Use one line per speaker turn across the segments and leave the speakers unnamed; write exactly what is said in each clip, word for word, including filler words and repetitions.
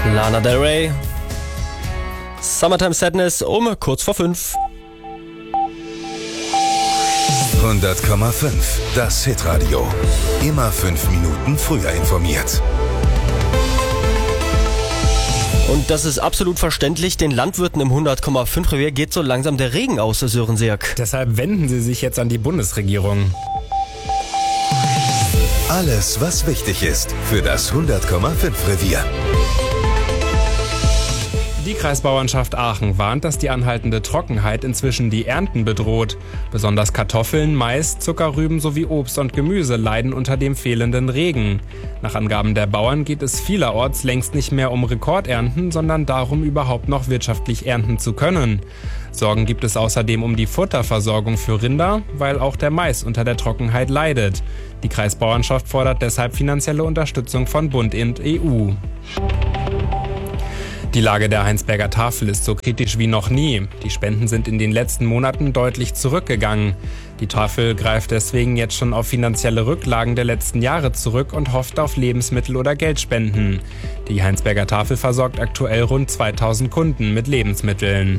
Lana Del Rey. Summertime Sadness um kurz vor fünf.
hundert Komma fünf, das Hitradio. Immer fünf Minuten früher informiert.
Und das ist absolut verständlich. Den Landwirten im hundert Komma fünf Revier geht so langsam der Regen aus, Sören Seak.
Deshalb wenden sie sich jetzt an die Bundesregierung.
Alles, was wichtig ist für das hundert Komma fünf Revier.
Die Kreisbauernschaft Aachen warnt, dass die anhaltende Trockenheit inzwischen die Ernten bedroht. Besonders Kartoffeln, Mais, Zuckerrüben sowie Obst und Gemüse leiden unter dem fehlenden Regen. Nach Angaben der Bauern geht es vielerorts längst nicht mehr um Rekordernten, sondern darum, überhaupt noch wirtschaftlich ernten zu können. Sorgen gibt es außerdem um die Futterversorgung für Rinder, weil auch der Mais unter der Trockenheit leidet. Die Kreisbauernschaft fordert deshalb finanzielle Unterstützung von Bund und E U. Die Lage der Heinsberger Tafel ist so kritisch wie noch nie. Die Spenden sind in den letzten Monaten deutlich zurückgegangen. Die Tafel greift deswegen jetzt schon auf finanzielle Rücklagen der letzten Jahre zurück und hofft auf Lebensmittel- oder Geldspenden. Die Heinsberger Tafel versorgt aktuell rund zweitausend Kunden mit Lebensmitteln.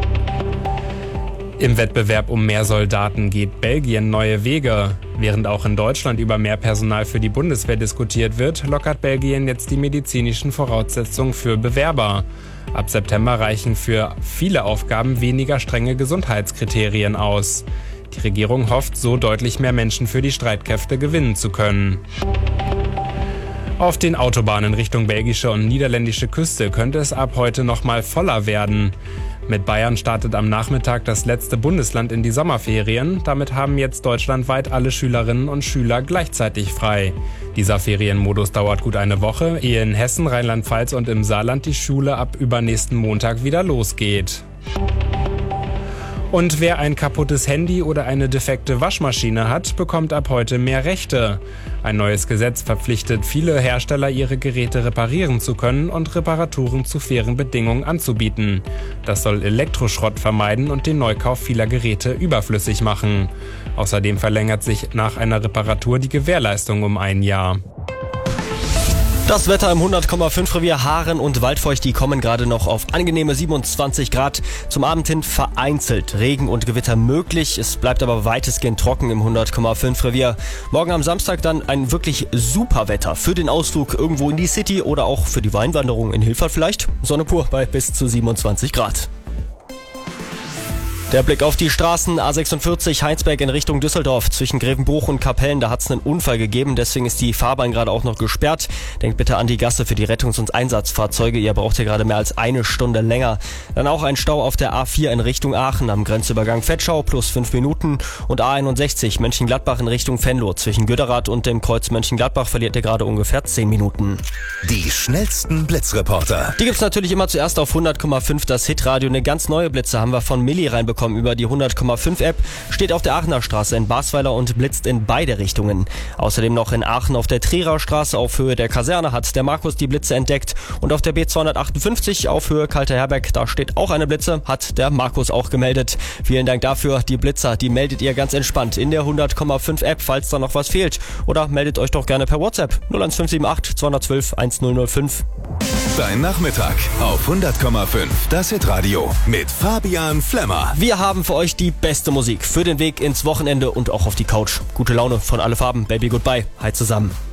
Im Wettbewerb um mehr Soldaten geht Belgien neue Wege. Während auch in Deutschland über mehr Personal für die Bundeswehr diskutiert wird, lockert Belgien jetzt die medizinischen Voraussetzungen für Bewerber. Ab September reichen für viele Aufgaben weniger strenge Gesundheitskriterien aus. Die Regierung hofft, so deutlich mehr Menschen für die Streitkräfte gewinnen zu können. Auf den Autobahnen Richtung belgische und niederländische Küste könnte es ab heute noch mal voller werden. Mit Bayern startet am Nachmittag das letzte Bundesland in die Sommerferien. Damit haben jetzt deutschlandweit alle Schülerinnen und Schüler gleichzeitig frei. Dieser Ferienmodus dauert gut eine Woche, ehe in Hessen, Rheinland-Pfalz und im Saarland die Schule ab übernächsten Montag wieder losgeht. Und wer ein kaputtes Handy oder eine defekte Waschmaschine hat, bekommt ab heute mehr Rechte. Ein neues Gesetz verpflichtet viele Hersteller, ihre Geräte reparieren zu können und Reparaturen zu fairen Bedingungen anzubieten. Das soll Elektroschrott vermeiden und den Neukauf vieler Geräte überflüssig machen. Außerdem verlängert sich nach einer Reparatur die Gewährleistung um ein Jahr.
Das Wetter im hundert Komma fünf Revier. Haaren und Waldfeucht, die kommen gerade noch auf angenehme siebenundzwanzig Grad. Zum Abend hin vereinzelt Regen und Gewitter möglich. Es bleibt aber weitestgehend trocken im hundert Komma fünf Revier. Morgen am Samstag dann ein wirklich super Wetter für den Ausflug irgendwo in die City oder auch für die Weinwanderung in Hilfert vielleicht. Sonne pur bei bis zu siebenundzwanzig Grad. Der Blick auf die Straßen. A sechsundvierzig Heinsberg in Richtung Düsseldorf. Zwischen Grevenbruch und Kapellen, da hat es einen Unfall gegeben. Deswegen ist die Fahrbahn gerade auch noch gesperrt. Denkt bitte an die Gasse für die Rettungs- und Einsatzfahrzeuge. Ihr braucht hier gerade mehr als eine Stunde länger. Dann auch ein Stau auf der A vier in Richtung Aachen am Grenzübergang Vetschau plus fünf Minuten. Und A einundsechzig Mönchengladbach in Richtung Venlo. Zwischen Götterath und dem Kreuz Mönchengladbach verliert ihr gerade ungefähr zehn Minuten.
Die schnellsten Blitzreporter.
Die gibt's natürlich immer zuerst auf hundert Komma fünf, das Hitradio. Eine ganz neue Blitze haben wir von Milli reinbekommen über die hundert Komma fünf App, steht auf der Aachener Straße in Basweiler und blitzt in beide Richtungen. Außerdem noch in Aachen auf der Trierer Straße auf Höhe der Kaserne hat der Markus die Blitze entdeckt und auf der B zweihundertachtundfünfzig auf Höhe Kalter Herberg, da steht auch eine Blitze, hat der Markus auch gemeldet. Vielen Dank dafür. Die Blitzer, die meldet ihr ganz entspannt in der hundert Komma fünf App, falls da noch was fehlt. Oder meldet euch doch gerne per WhatsApp null eins fünf sieben acht zweihundertzwölf eintausendfünf.
Dein Nachmittag auf hundert Komma fünf, das Hitradio mit Fabian Flemmer.
Wir haben für euch die beste Musik für den Weg ins Wochenende und auch auf die Couch. Gute Laune von Alle Farben, Baby Goodbye. Hi zusammen.